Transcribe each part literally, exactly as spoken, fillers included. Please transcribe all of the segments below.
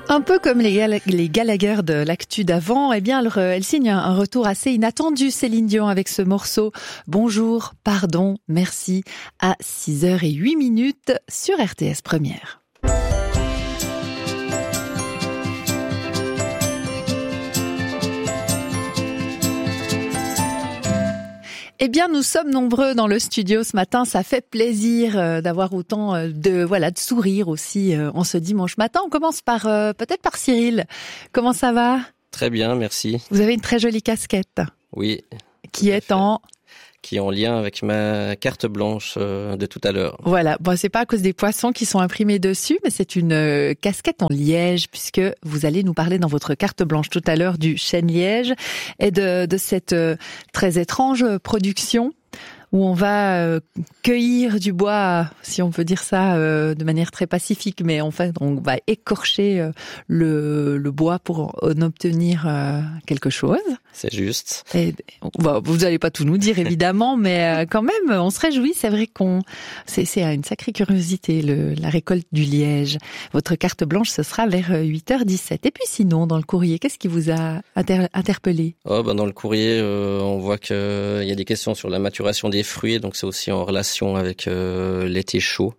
Un peu comme les, Gal- les Gallagher de l'actu d'avant, eh bien, elle, re- elle signe un, un retour assez inattendu, Céline Dion, avec ce morceau « Bonjour, pardon, merci » à six heures zéro huit minutes sur R T S Première. Eh bien, nous sommes nombreux dans le studio ce matin. Ça fait plaisir euh, d'avoir autant euh, de voilà de sourires aussi euh, en ce dimanche matin. On commence par euh, peut-être par Cyril. Comment ça va ? Très bien, merci. Vous avez une très jolie casquette. Oui. Qui est fait. en qui est en lien avec ma carte blanche euh, de tout à l'heure. Voilà, bon, c'est pas à cause des poissons qui sont imprimés dessus, mais c'est une euh, casquette en liège, puisque vous allez nous parler dans votre carte blanche tout à l'heure du chêne liège et de, de cette euh, très étrange production où on va euh, cueillir du bois, si on peut dire ça euh, de manière très pacifique, mais en fait on va écorcher euh, le, le bois pour en obtenir euh, quelque chose. C'est juste. Et, bon, vous n'allez pas tout nous dire évidemment, mais euh, quand même on se réjouit. C'est vrai qu'on, c'est, c'est une sacrée curiosité le, la récolte du liège. Votre carte blanche ce sera vers huit heures dix-sept. Et puis sinon dans le courrier, qu'est-ce qui vous a inter- interpellé ? Oh ben dans le courrier, euh, on voit que il euh, y a des questions sur la maturation des fruits, donc c'est aussi en relation avec euh, l'été chaud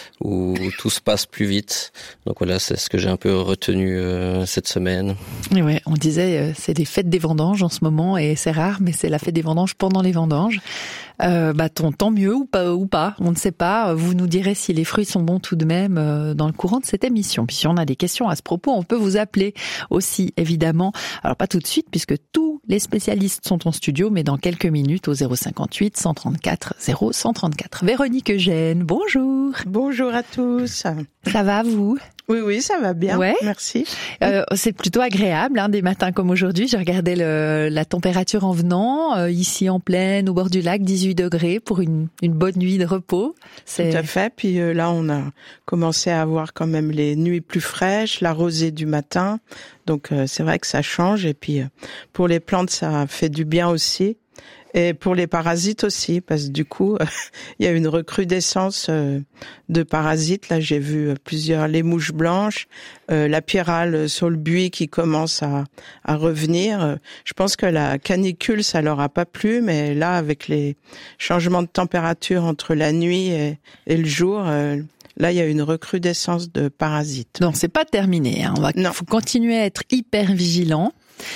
où tout se passe plus vite. Donc voilà, c'est ce que j'ai un peu retenu euh, cette semaine. Et ouais, on disait euh, c'est des fêtes des vendanges en ce moment et c'est rare, mais c'est la fête des vendanges pendant les vendanges. Euh, bah tant, tant mieux ou pas ou pas, on ne sait pas. Vous nous direz si les fruits sont bons tout de même euh, dans le courant de cette émission. Puis si on a des questions à ce propos, on peut vous appeler aussi évidemment. Alors pas tout de suite puisque tous les spécialistes sont en studio, mais dans quelques minutes au zéro cinquante-huit cent trente-quatre zéro cent trente-quatre. Véronique Eugène, bonjour. Bonjour à tous. Ça va vous ? Oui, oui, ça va bien. Ouais. Merci. Euh, c'est plutôt agréable, hein, des matins comme aujourd'hui. J'ai regardé le, la température en venant, euh, ici en plaine, au bord du lac, dix-huit degrés pour une, une bonne nuit de repos. C'est... Tout à fait. Puis euh, là, on a commencé à avoir quand même les nuits plus fraîches, la rosée du matin. Donc euh, c'est vrai que ça change. Et puis euh, pour les plantes, ça fait du bien aussi. Et pour les parasites aussi, parce que du coup, il y a une recrudescence de parasites. Là, j'ai vu plusieurs, les mouches blanches, euh, la pyrale sur le buis qui commence à, à revenir. Je pense que la canicule, ça leur a pas plu, mais là, avec les changements de température entre la nuit et, et le jour, euh, là, il y a une recrudescence de parasites. Non, c'est pas terminé. Hein. On va non. faut continuer à être hyper vigilant.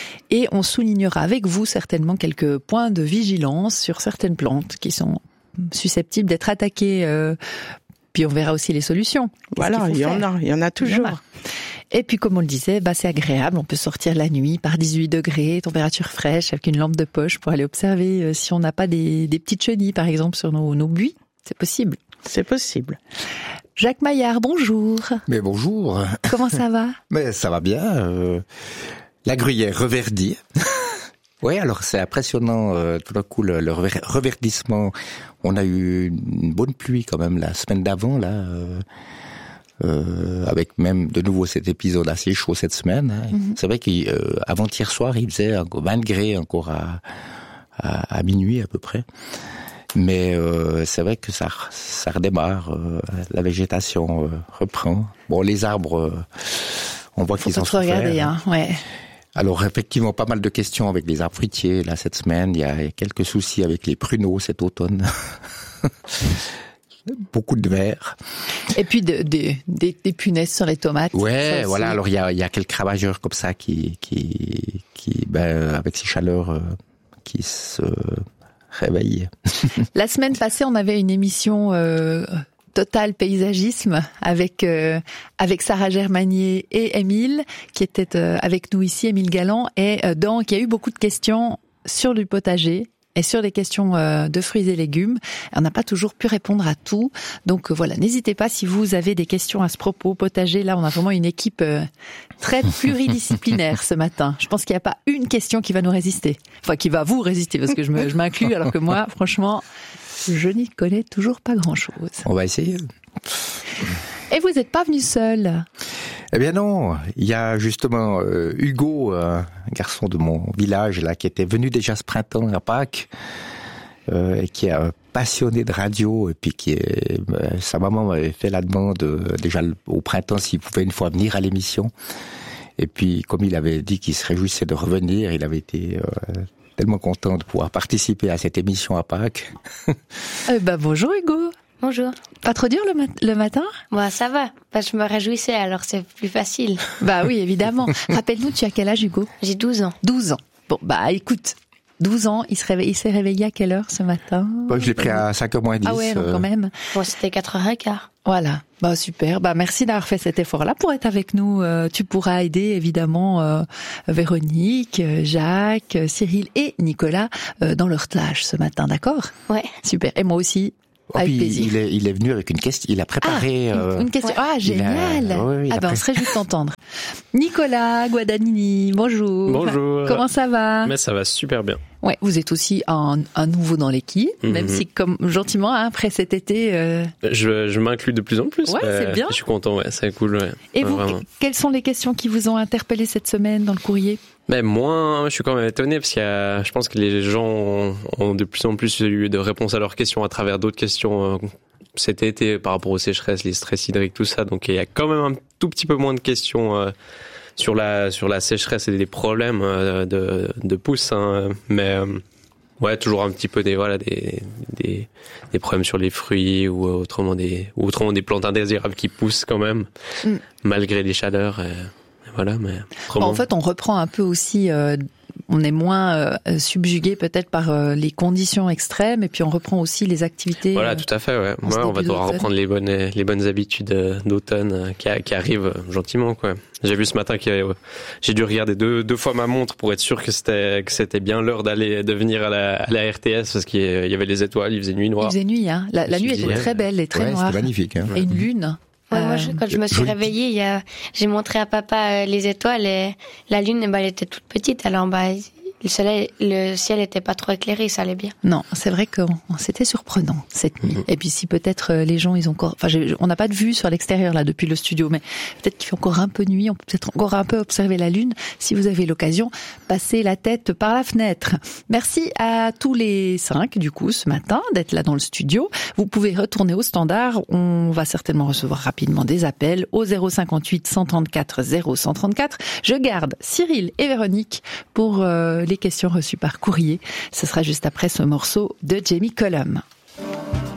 Et on soulignera avec vous certainement quelques points de vigilance sur certaines plantes qui sont susceptibles d'être attaquées. Euh, puis on verra aussi les solutions. Voilà, il y en a, il y en a toujours. En a. Et puis comme on le disait, bah c'est agréable. On peut sortir la nuit par dix-huit degrés, température fraîche, avec une lampe de poche pour aller observer euh, si on n'a pas des, des petites chenilles par exemple sur nos, nos buis. C'est possible. C'est possible. Jacques Maillard, bonjour. Mais bonjour. Comment ça va ? Mais ça va bien. Euh... La gruyère reverdie. Oui, alors c'est impressionnant, euh, tout d'un coup, le, le reverdissement. On a eu une bonne pluie quand même la semaine d'avant, là, euh, euh, avec même de nouveau cet épisode assez chaud cette semaine. Hein. Mm-hmm. C'est vrai qu'avant-hier soir, il faisait vingt degrés encore à, à, à minuit à peu près. Mais euh, c'est vrai que ça, ça redémarre, euh, la végétation euh, reprend. Bon, les arbres, euh, on voit Faut qu'ils en souffrent. Faut regarder, hein, ouais. Alors effectivement, pas mal de questions avec les arbres fruitiers là cette semaine. Il y a quelques soucis avec les pruneaux cet automne. Beaucoup de vers. Et puis de, de, des, des punaises sur les tomates. Ouais, voilà. Alors il y a, il y a quelques ravageurs comme ça qui, qui, qui, ben avec ces chaleurs, euh, qui se réveillent. La semaine passée, on avait une émission. Euh, Total paysagisme avec euh, avec Sarah Germanier et Émile qui étaient euh, avec nous ici, Émile Galland, et euh, donc il y a eu beaucoup de questions sur du potager et sur les questions euh, de fruits et légumes. On n'a pas toujours pu répondre à tout, donc euh, voilà, n'hésitez pas si vous avez des questions à ce propos. Potager, là on a vraiment une équipe euh, très pluridisciplinaire ce matin. Je pense qu'il n'y a pas une question qui va nous résister, enfin qui va vous résister parce que je, me, je m'inclus alors que moi franchement je n'y connais toujours pas grand-chose. On va essayer. Et vous n'êtes pas venu seul ? Eh bien non, il y a justement euh, Hugo, euh, un garçon de mon village là, qui était venu déjà ce printemps à Pâques, euh, et qui est un passionné de radio, et puis qui est, euh, sa maman m'avait fait la demande euh, déjà au printemps s'il pouvait une fois venir à l'émission. Et puis, comme il avait dit qu'il se réjouissait de revenir, il avait été euh, tellement content de pouvoir participer à cette émission à Pâques. Eh ben, bonjour Hugo. Bonjour. Pas trop dur le, mat- le matin? Bah ça va, parce que je me réjouissais, alors c'est plus facile. Bah oui, évidemment. Rappelle-nous, tu as quel âge, Hugo? J'ai douze ans. douze ans. Bon, bah écoute, douze ans, il, se réveille, il s'est réveillé à quelle heure ce matin? Moi, je l'ai pris à cinq heures moins dix. Ah ouais, donc quand même. Bon, c'était quatre heures quinze. Voilà, bah super. Bah merci d'avoir fait cet effort-là pour être avec nous. Euh, tu pourras aider évidemment euh, Véronique, Jacques, Cyril et Nicolas euh, dans leur tâche ce matin, d'accord? Ouais. Super. Et moi aussi. Oh, Avec puis plaisir. il est, il est venu avec une question, il a préparé... Ah, une, euh, une question. ouais. Ah, génial. a- ouais, ouais, il ah a ben, on pré- se réjouit de t'entendre. Nicolas Guadagnini, bonjour. Bonjour. Comment ça va? Mais ça va super bien. Ouais, vous êtes aussi un, un nouveau dans l'équipe, Mhm. même si comme gentiment hein, après cet été. Euh... Je, je m'inclus de plus en plus. Ouais, c'est bien. Je suis content, ouais, c'est cool. Ouais. Et Ouais, vous, vraiment. que- quelles sont les questions qui vous ont interpellé cette semaine dans le courrier? Mais moi, je suis quand même étonné parce qu'il y a, je pense que les gens ont, ont de plus en plus eu de réponses à leurs questions à travers d'autres questions euh, cet été par rapport aux sécheresses, les stress hydriques, tout ça. Donc il y a quand même un tout petit peu moins de questions euh, sur la sur la sécheresse et des problèmes euh, de de pousses, hein. Mais euh, ouais, toujours un petit peu des voilà des des des problèmes sur les fruits ou autrement des ou autrement des plantes indésirables qui poussent quand même Mm. malgré les chaleurs. Et, et voilà, mais autrement- En fait, on reprend un peu aussi. Euh, on est moins euh, subjugué peut-être par euh, les conditions extrêmes, et puis on reprend aussi les activités. Voilà, euh, tout à fait, ouais. en ce Ouais, on va début devoir d'automne. reprendre les bonnes, les bonnes habitudes euh, d'automne euh, qui, a- qui arrivent euh, gentiment, quoi. J'ai vu ce matin que euh, j'ai dû regarder deux, deux fois ma montre pour être sûr que c'était, que c'était bien l'heure d'aller, de venir à la, à la R T S parce qu'il y avait les étoiles, il faisait nuit Il noire. faisait nuit, hein. La, la Je nuit me était suis dit, très belle et très ouais, noire. c'était magnifique. Hein. Et une lune. Ouais, moi, Euh, je- quand je me suis joli. réveillée, il y a, j'ai montré à papa euh, les étoiles et la lune, bah, elle était toute petite. Alors, bah, le soleil, le ciel était pas trop éclairé, ça allait bien. Non, c'est vrai que c'était surprenant cette nuit. Mhm. Et puis si peut-être euh, les gens, ils ont encore, enfin, j'ai- on n'a pas de vue sur l'extérieur là depuis le studio, mais peut-être qu'il fait encore un peu nuit. On peut peut-être encore un peu observer la lune. Si vous avez l'occasion, passez la tête par la fenêtre. Merci à tous les cinq du coup ce matin d'être là dans le studio. Vous pouvez retourner au standard. On va certainement recevoir rapidement des appels au zéro cinquante-huit cent trente-quatre zéro cent trente-quatre. Je garde Cyril et Véronique pour euh, les questions reçues par courrier. Ce sera juste après ce morceau de Jamie Cullum.